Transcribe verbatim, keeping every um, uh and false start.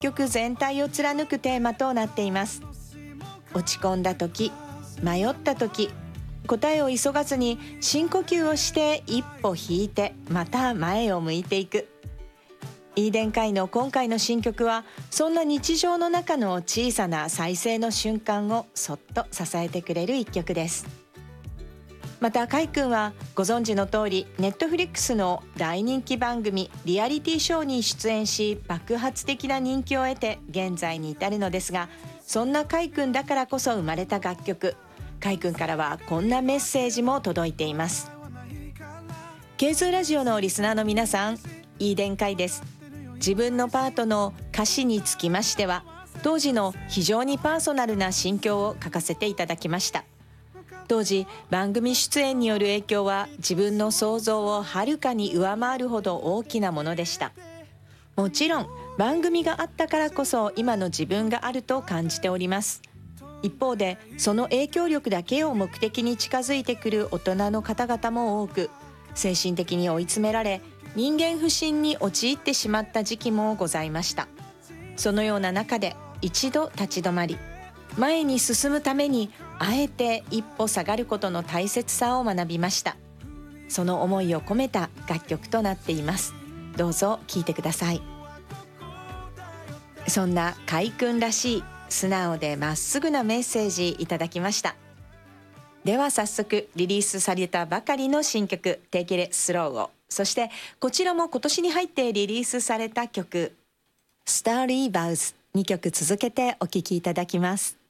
曲全体を貫くテーマとなっています。落ち込んだ時、迷った時、答えを急がずに深呼吸をして一歩引いてまた前を向いていく。イーデン会の今回の新曲はそんな日常の中の小さな再生の瞬間をそっと支えてくれる一曲です。またカイ君はご存知の通りネットフリックスの大人気番組リアリティショーに出演し爆発的な人気を得て現在に至るのですが、そんなカイ君だからこそ生まれた楽曲、カイ君からはこんなメッセージも届いています。ケーズーラジオのリスナーの皆さん、イーデン会です。自分のパートの歌詞につきましては当時の非常にパーソナルな心境を書かせていただきました。当時番組出演による影響は自分の想像をはるかに上回るほど大きなものでした。もちろん番組があったからこそ今の自分があると感じております。一方でその影響力だけを目的に近づいてくる大人の方々も多く、精神的に追い詰められ人間不信に陥ってしまった時期もございました。そのような中で一度立ち止まり前に進むためにあえて一歩下がることの大切さを学びました。その思いを込めた楽曲となっています。どうぞ聴いてください。そんなカイ君らしい素直でまっすぐなメッセージいただきました。では早速リリースされたばかりの新曲 Take It Slow を、そしてこちらも今年に入ってリリースされた曲 Starry Vows にきょく続けてお聴きいただきます。